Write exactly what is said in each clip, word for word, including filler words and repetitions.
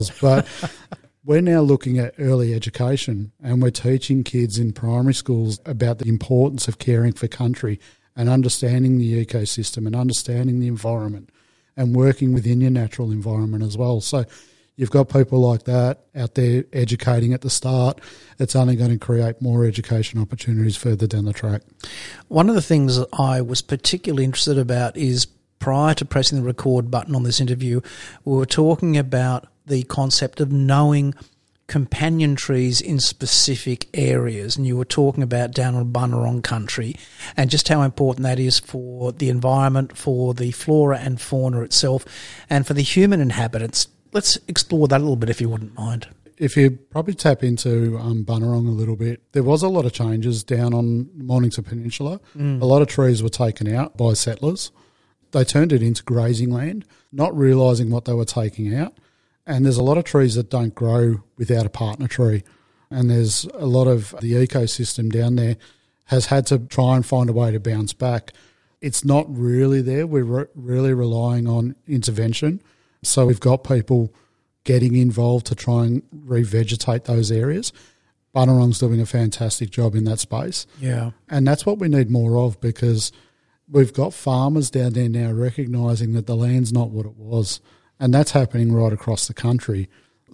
But we're now looking at early education, and we're teaching kids in primary schools about the importance of caring for country and understanding the ecosystem and understanding the environment and working within your natural environment as well. So you've got people like that out there educating at the start. It's only going to create more education opportunities further down the track. One of the things that I was particularly interested about is prior to pressing the record button on this interview, we were talking about the concept of knowing companion trees in specific areas, and you were talking about down on Bunurong country and just how important that is for the environment, for the flora and fauna itself, and for the human inhabitants. Let's explore that a little bit if you wouldn't mind. If you probably tap into um, Bunurong a little bit, there was a lot of changes down on Mornington Peninsula. Mm. A lot of trees were taken out by settlers. They turned it into grazing land, not realising what they were taking out. And there's a lot of trees that don't grow without a partner tree. And there's a lot of the ecosystem down there has had to try and find a way to bounce back. It's not really there. We're re- really relying on intervention. So we've got people getting involved to try and revegetate those areas. Bunurong's doing a fantastic job in that space. Yeah. And that's what we need more of, because we've got farmers down there now recognising that the land's not what it was. And that's happening right across the country.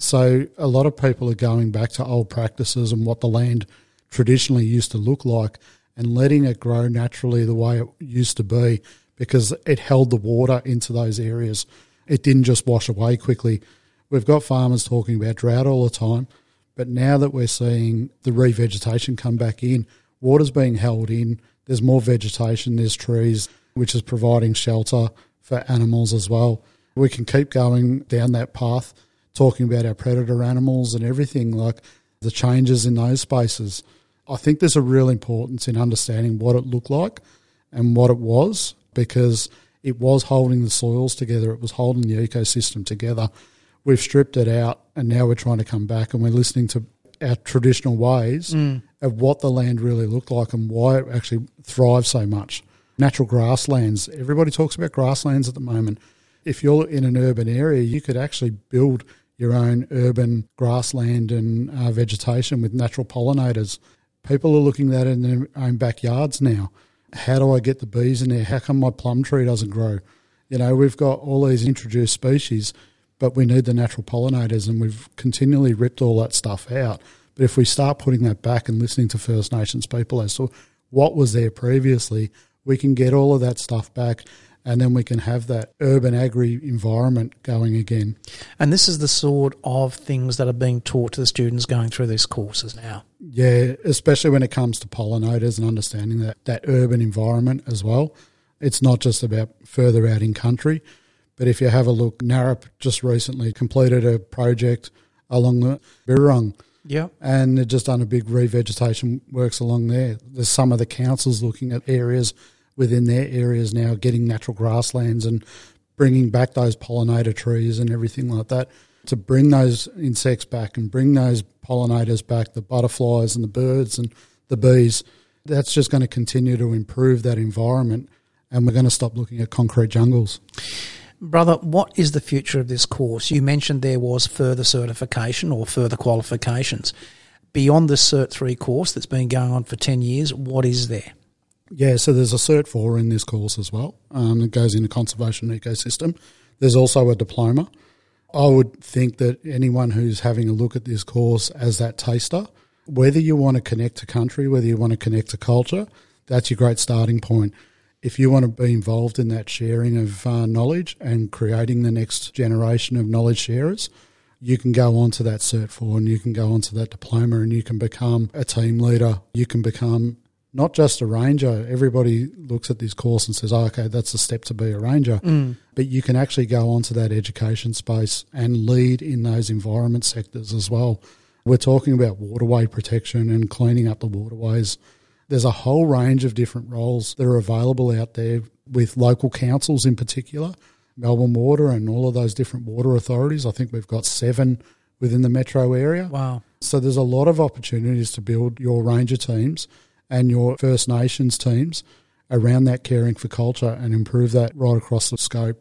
So a lot of people are going back to old practices and what the land traditionally used to look like and letting it grow naturally the way it used to be, because it held the water into those areas. It didn't just wash away quickly. We've got farmers talking about drought all the time, but now that we're seeing the revegetation come back in, water's being held in, there's more vegetation, there's trees, which is providing shelter for animals as well. We can keep going down that path, talking about our predator animals and everything, like the changes in those spaces. I think there's a real importance in understanding what it looked like and what it was, because it was holding the soils together, it was holding the ecosystem together. We've stripped it out, and now we're trying to come back, and we're listening to our traditional ways mm. of what the land really looked like and why it actually thrives so much. Natural grasslands, everybody talks about grasslands at the moment. If you're in an urban area, you could actually build your own urban grassland and uh, vegetation with natural pollinators. People are looking at it in their own backyards now. How do I get the bees in there? How come my plum tree doesn't grow? You know, we've got all these introduced species, but we need the natural pollinators, and we've continually ripped all that stuff out. But if we start putting that back and listening to First Nations people as to what was there previously, we can get all of that stuff back, and then we can have that urban agri environment going again. And this is the sort of things that are being taught to the students going through these courses now. Yeah, especially when it comes to pollinators and understanding that, that urban environment as well. It's not just about further out in country, but if you have a look, Narup just recently completed a project along the Birrong. Yeah. And they've just done a big revegetation works along there. There's some of the councils looking at areas within their areas now, getting natural grasslands and bringing back those pollinator trees and everything like that to bring those insects back and bring those pollinators back, the butterflies and the birds and the bees. That's just going to continue to improve that environment, and we're going to stop looking at concrete jungles. Brother, what is the future of this course? You mentioned there was further certification or further qualifications. Beyond the Cert three course that's been going on for ten years, what is there? Yeah, so there's a Cert four in this course as well. Um, it goes into conservation ecosystem. There's also a diploma. I would think that anyone who's having a look at this course as that taster, whether you want to connect to country, whether you want to connect to culture, that's your great starting point. If you want to be involved in that sharing of uh, knowledge and creating the next generation of knowledge sharers, you can go on to that Cert four and you can go on to that diploma and you can become a team leader. You can become not just a ranger. Everybody looks at this course and says, oh, okay, that's the step to be a ranger. Mm. But you can actually go on to that education space and lead in those environment sectors as well. We're talking about waterway protection and cleaning up the waterways. There's a whole range of different roles that are available out there with local councils in particular, Melbourne Water and all of those different water authorities. I think we've got seven within the metro area. Wow. So there's a lot of opportunities to build your ranger teams and your First Nations teams around that caring for culture and improve that right across the scope.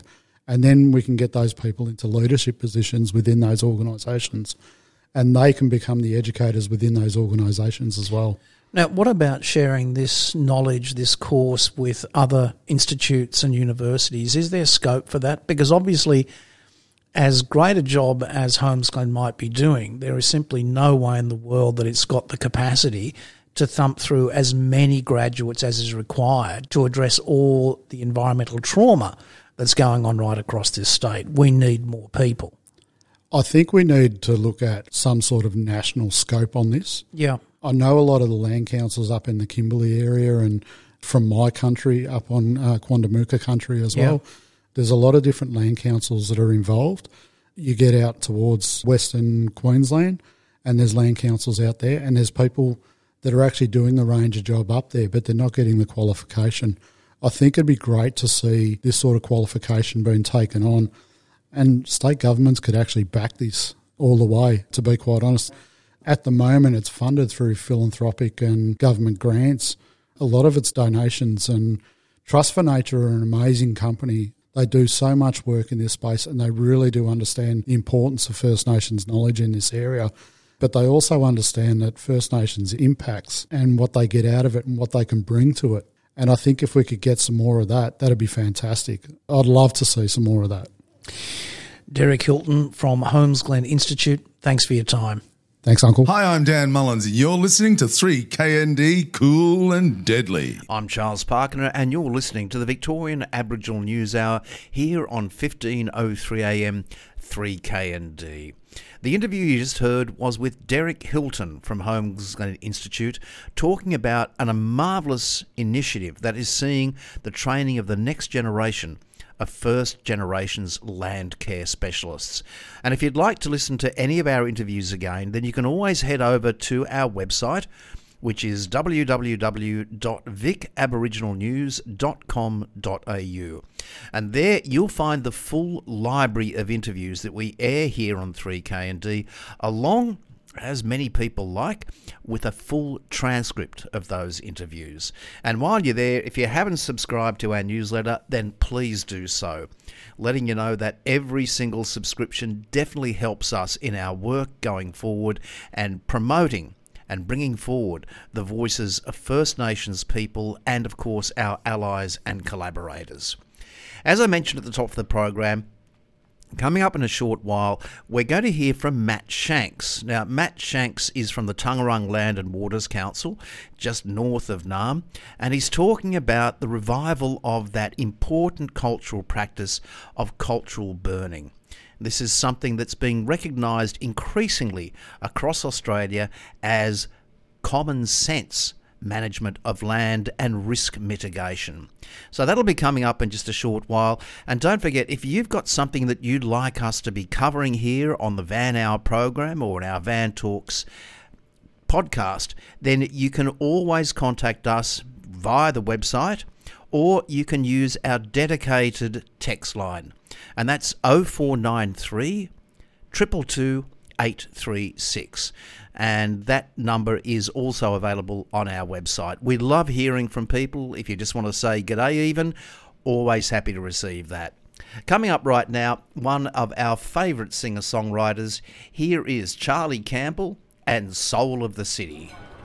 And then we can get those people into leadership positions within those organisations, and they can become the educators within those organisations as well. Now, what about sharing this knowledge, this course, with other institutes and universities? Is there scope for that? Because obviously, as great a job as Holmesglen might be doing, there is simply no way in the world that it's got the capacity to thump through as many graduates as is required to address all the environmental trauma that's going on right across this state. We need more people. I think we need to look at some sort of national scope on this. Yeah. I know a lot of the land councils up in the Kimberley area and from my country up on uh, Quandamooka country as well. Yeah. There's a lot of different land councils that are involved. You get out towards Western Queensland and there's land councils out there, and there's people that are actually doing the ranger job up there, but they're not getting the qualification. I think it'd be great to see this sort of qualification being taken on, and state governments could actually back this all the way, to be quite honest. At the moment, it's funded through philanthropic and government grants. A lot of it's donations, and Trust for Nature are an amazing company. They do so much work in this space, and they really do understand the importance of First Nations knowledge in this area. But they also understand that First Nations impacts and what they get out of it and what they can bring to it. And I think if we could get some more of that, that'd be fantastic. I'd love to see some more of that. Derek Hilton from Holmesglen Institute, thanks for your time. Thanks, Uncle. Hi, I'm Dan Mullins, and you're listening to three K N D, Cool and Deadly. I'm Charles Parkner, and you're listening to the Victorian Aboriginal News Hour here on fifteen oh three A M, three K N D. The interview you just heard was with Derek Hilton from Holmesglen Institute, talking about an, a marvellous initiative that is seeing the training of the next generation of First Generations land care specialists. And if you'd like to listen to any of our interviews again, then you can always head over to our website, which is w w w dot vic aboriginal news dot com dot a u. And there you'll find the full library of interviews that we air here on three K N D, along, as many people like, with a full transcript of those interviews. And while you're there, if you haven't subscribed to our newsletter, then please do so, letting you know that every single subscription definitely helps us in our work going forward and promoting and bringing forward the voices of First Nations people and, of course, our allies and collaborators. As I mentioned at the top of the program, coming up in a short while, we're going to hear from Matt Shanks. Now, Matt Shanks is from the Taungurung Land and Waters Council, just north of Naarm, and he's talking about the revival of that important cultural practice of cultural burning. This is something that's being recognised increasingly across Australia as common sense management of land and risk mitigation. So that'll be coming up in just a short while. And don't forget, if you've got something that you'd like us to be covering here on the Van Hour program or in our Van Talks podcast, then you can always contact us via the website, or you can use our dedicated text line. And that's oh four nine three, two two two, eight three six. And that number is also available on our website. We love hearing from people. If you just want to say g'day even, always happy to receive that. Coming up right now, one of our favourite singer-songwriters. Here is Charlie Campbell and Soul of the City.